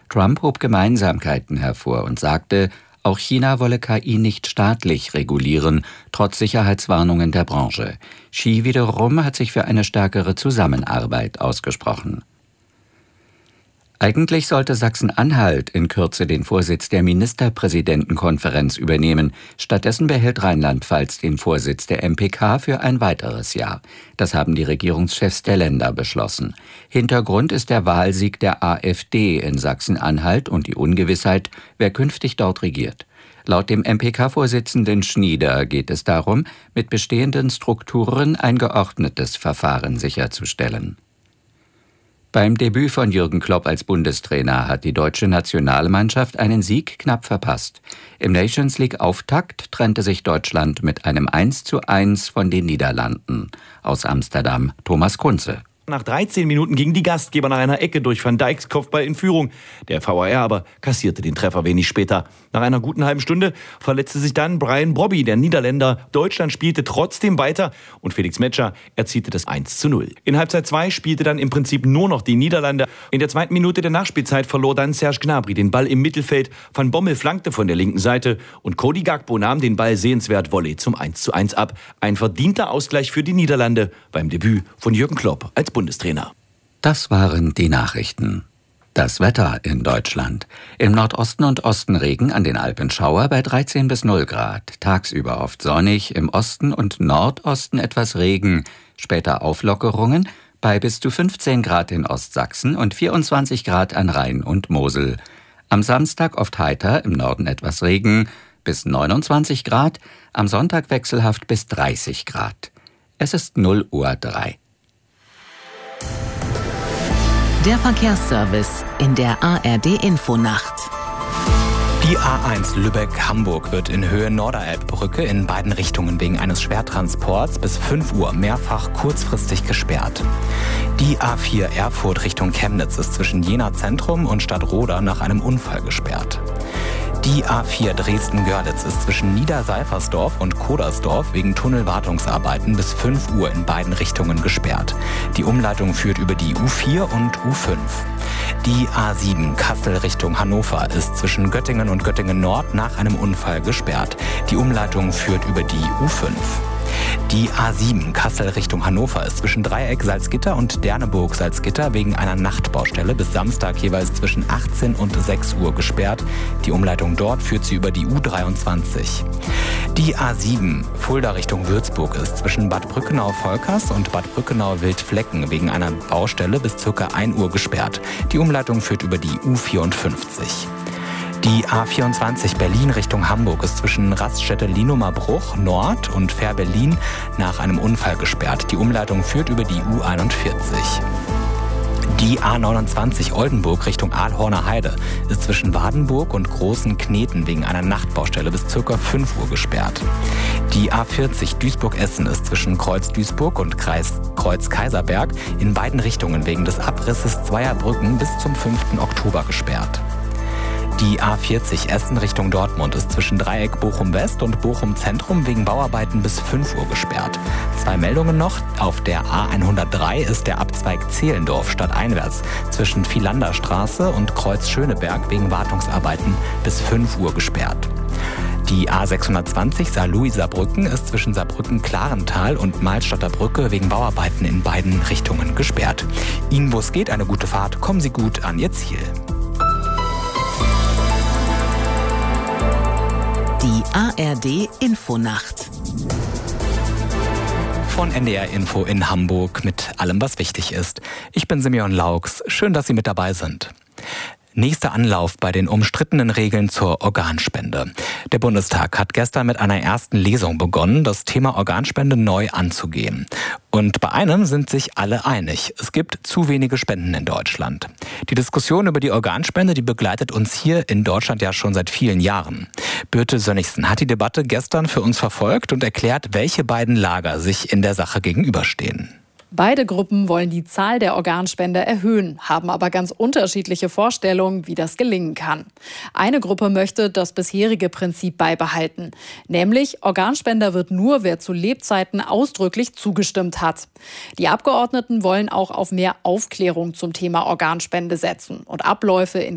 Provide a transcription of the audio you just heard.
Trump hob Gemeinsamkeiten hervor und sagte, auch China wolle KI nicht staatlich regulieren, trotz Sicherheitswarnungen der Branche. Xi wiederum hat sich für eine stärkere Zusammenarbeit ausgesprochen. Eigentlich sollte Sachsen-Anhalt in Kürze den Vorsitz der Ministerpräsidentenkonferenz übernehmen. Stattdessen behält Rheinland-Pfalz den Vorsitz der MPK für ein weiteres Jahr. Das haben die Regierungschefs der Länder beschlossen. Hintergrund ist der Wahlsieg der AfD in Sachsen-Anhalt und die Ungewissheit, wer künftig dort regiert. Laut dem MPK-Vorsitzenden Schnieder geht es darum, mit bestehenden Strukturen ein geordnetes Verfahren sicherzustellen. Beim Debüt von Jürgen Klopp als Bundestrainer hat die deutsche Nationalmannschaft einen Sieg knapp verpasst. Im Nations-League-Auftakt trennte sich Deutschland mit einem 1:1 von den Niederlanden. Aus Amsterdam Thomas Kunze. Nach 13 Minuten gingen die Gastgeber nach einer Ecke durch Van Dijks Kopfball in Führung. Der VAR aber kassierte den Treffer wenig später. Nach einer guten halben Stunde verletzte sich dann Brian Brobby, der Niederländer. Deutschland spielte trotzdem weiter und Felix Metscher erzielte das 1:0. In Halbzeit 2 spielte dann im Prinzip nur noch die Niederlande. In der zweiten Minute der Nachspielzeit verlor dann Serge Gnabry den Ball im Mittelfeld. Van Bommel flankte von der linken Seite und Cody Gakpo nahm den Ball sehenswert Volley zum 1:1 ab. Ein verdienter Ausgleich für die Niederlande beim Debüt von Jürgen Klopp als Bundestrainer. Das waren die Nachrichten. Das Wetter in Deutschland. Im Nordosten und Osten Regen, an den Alpen Schauer bei 13 bis 0 Grad. Tagsüber oft sonnig, im Osten und Nordosten etwas Regen. Später Auflockerungen bei bis zu 15 Grad in Ostsachsen und 24 Grad an Rhein und Mosel. Am Samstag oft heiter, im Norden etwas Regen, bis 29 Grad. Am Sonntag wechselhaft bis 30 Grad. Es ist 0:03 Uhr. Der Verkehrsservice in der ARD-Infonacht. Die A1 Lübeck-Hamburg wird in Höhe Norderelbbrücke in beiden Richtungen wegen eines Schwertransports bis 5 Uhr mehrfach kurzfristig gesperrt. Die A4 Erfurt Richtung Chemnitz ist zwischen Jena Zentrum und Stadtroda nach einem Unfall gesperrt. Die A4 Dresden-Görlitz ist zwischen Niederseifersdorf und Kodersdorf wegen Tunnelwartungsarbeiten bis 5 Uhr in beiden Richtungen gesperrt. Die Umleitung führt über die U4 und U5. Die A7 Kassel Richtung Hannover ist zwischen Göttingen und Göttingen Nord nach einem Unfall gesperrt. Die Umleitung führt über die U5. Die A7 Kassel Richtung Hannover ist zwischen Dreieck Salzgitter und Derneburg Salzgitter wegen einer Nachtbaustelle bis Samstag jeweils zwischen 18 und 6 Uhr gesperrt. Die Umleitung dort führt sie über die U23. Die A7 Fulda Richtung Würzburg ist zwischen Bad Brückenau-Volkers und Bad Brückenau-Wildflecken wegen einer Baustelle bis ca. 1 Uhr gesperrt. Die Umleitung führt über die U54. Die A24 Berlin Richtung Hamburg ist zwischen Raststätte-Lienumer-Bruch Nord und Fähr-Berlin nach einem Unfall gesperrt. Die Umleitung führt über die U41. Die A29 Oldenburg Richtung Aalhorner Heide ist zwischen Wadenburg und Großen Kneten wegen einer Nachtbaustelle bis ca. 5 Uhr gesperrt. Die A40 Duisburg-Essen ist zwischen Kreuz Duisburg und Kreuz Kaiserberg in beiden Richtungen wegen des Abrisses zweier Brücken bis zum 5. Oktober gesperrt. Die A40 Essen Richtung Dortmund ist zwischen Dreieck Bochum West und Bochum Zentrum wegen Bauarbeiten bis 5 Uhr gesperrt. 2 Meldungen noch. Auf der A103 ist der Abzweig Zehlendorf stadteinwärts zwischen Vilanderstraße und Kreuz Schöneberg wegen Wartungsarbeiten bis 5 Uhr gesperrt. Die A620 Saarlouis-Saarbrücken ist zwischen Saarbrücken-Klarental und Malstadter Brücke wegen Bauarbeiten in beiden Richtungen gesperrt. Ihnen, wo es geht, eine gute Fahrt. Kommen Sie gut an Ihr Ziel. Die ARD-Infonacht. Von NDR Info in Hamburg mit allem, was wichtig ist. Ich bin Simeon Laux. Schön, dass Sie mit dabei sind. Nächster Anlauf bei den umstrittenen Regeln zur Organspende. Der Bundestag hat gestern mit einer ersten Lesung begonnen, das Thema Organspende neu anzugehen. Und bei einem sind sich alle einig. Es gibt zu wenige Spenden in Deutschland. Die Diskussion über die Organspende, die begleitet uns hier in Deutschland ja schon seit vielen Jahren. Birte Sönnigsen hat die Debatte gestern für uns verfolgt und erklärt, welche beiden Lager sich in der Sache gegenüberstehen. Beide Gruppen wollen die Zahl der Organspender erhöhen, haben aber ganz unterschiedliche Vorstellungen, wie das gelingen kann. Eine Gruppe möchte das bisherige Prinzip beibehalten, nämlich Organspender wird nur, wer zu Lebzeiten ausdrücklich zugestimmt hat. Die Abgeordneten wollen auch auf mehr Aufklärung zum Thema Organspende setzen und Abläufe in